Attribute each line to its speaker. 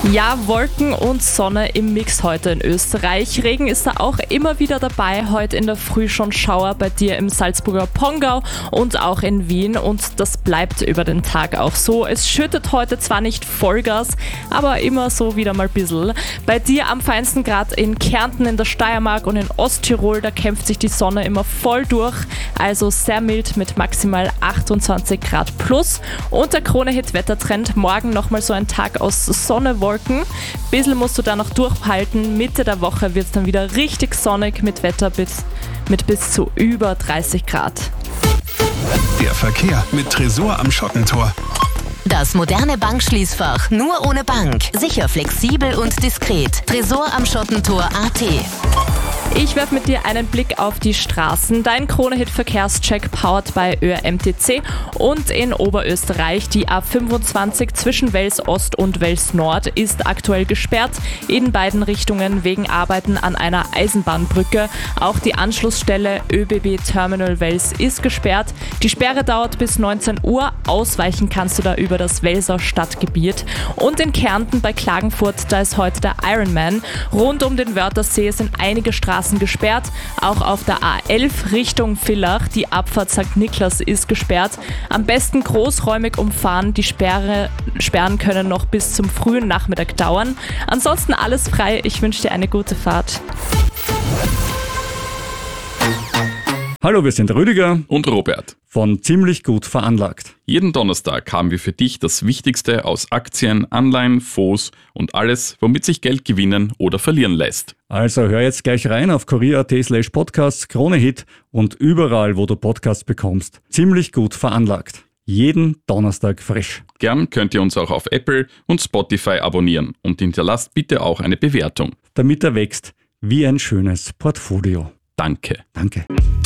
Speaker 1: Ja, Wolken und Sonne im Mix heute in Österreich. Regen ist da auch immer wieder dabei. Heute in der Früh schon Schauer bei dir im Salzburger Pongau und auch in Wien. Und das bleibt über den Tag auch so. Es schüttet heute zwar nicht Vollgas, aber immer so wieder mal ein bisschen. Bei dir am feinsten Grad in Kärnten, in der Steiermark und in Osttirol, da kämpft sich die Sonne immer voll durch. Also sehr mild mit maximal 28 Grad plus. Und der Krone-Hit-Wettertrend, morgen nochmal so ein Tag aus Sonne, Wolken. Bissl musst du da noch durchhalten. Mitte der Woche wird es dann wieder richtig sonnig mit Wetter mit bis zu über 30 Grad.
Speaker 2: Der Verkehr mit Tresor am Schottentor.
Speaker 3: Das moderne Bankschließfach nur ohne Bank. Sicher, flexibel und diskret. Tresor am Schottentor.at.
Speaker 1: Ich werfe mit dir einen Blick auf die Straßen. Dein Krone-Hit-Verkehrscheck powered by ÖRMTC und in Oberösterreich. Die A25 zwischen Wels Ost und Wels Nord ist aktuell gesperrt in beiden Richtungen wegen Arbeiten an einer Eisenbahnbrücke. Auch die Anschlussstelle ÖBB Terminal Wels ist gesperrt. Die Sperre dauert bis 19 Uhr. Ausweichen kannst du da über das Welser Stadtgebiet. Und in Kärnten bei Klagenfurt, da ist heute der Ironman. Rund um den Wörthersee sind einige Straßen gesperrt. Auch auf der A11 Richtung Villach. Die Abfahrt St. Niklas ist gesperrt. Am besten großräumig umfahren. Die Sperren können noch bis zum frühen Nachmittag dauern. Ansonsten alles frei. Ich wünsche dir eine gute Fahrt.
Speaker 4: Hallo, wir sind Rüdiger
Speaker 5: und Robert
Speaker 4: von Ziemlich gut veranlagt.
Speaker 5: Jeden Donnerstag haben wir für dich das Wichtigste aus Aktien, Anleihen, Fonds und alles, womit sich Geld gewinnen oder verlieren lässt.
Speaker 4: Also hör jetzt gleich rein auf kurier.at/podcasts, Krone-Hit und überall, wo du Podcasts bekommst. Ziemlich gut veranlagt. Jeden Donnerstag frisch.
Speaker 5: Gern könnt ihr uns auch auf Apple und Spotify abonnieren und hinterlasst bitte auch eine Bewertung.
Speaker 4: Damit er wächst wie ein schönes Portfolio.
Speaker 5: Danke.
Speaker 4: Danke.